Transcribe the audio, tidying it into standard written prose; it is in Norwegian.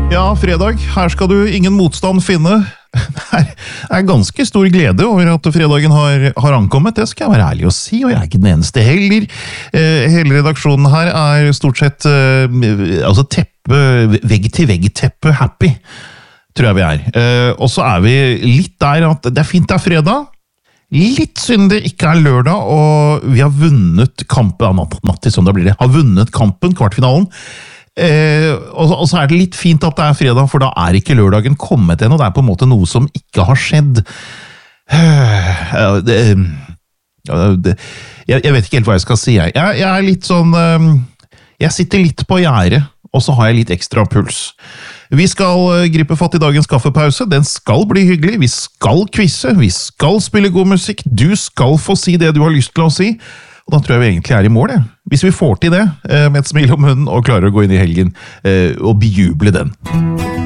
Ja, fredag. Her skal du ingen motstand finne. Det er ganske stor glede over at fredagen har ankommet, det skal jeg være ærlig å si, og jeg er ikke den eneste heller. Hele redaksjonen her er stort sett vegg-til-vegg-teppe happy, tror jeg vi er. Og så er vi litt der at det er fint det er fredag, litt synd det ikke er lørdag, og vi har vunnet kampen, natt til søndag blir det, har vunnet kampen, kvartfinalen. Og så er det litt fint at det er fredag, for da er ikke lørdagen kommet ennå, det er på en måte noe som ikke har skjedd. Jeg vet ikke helt hva jeg skal si. Jeg er litt sånn, jeg sitter litt på gjerdet, og så har jeg litt ekstra puls. Vi skal gripe fatt i dagens kaffepause, den skal bli hyggelig, vi skal quizze, vi skal spille god musikk, du skal få si det du har lyst til å si, og da tror jeg vi egentlig er i mål, jeg. Hvis vi får til det, med et smil om munnen og klarer å gå inn i helgen og bejuble den.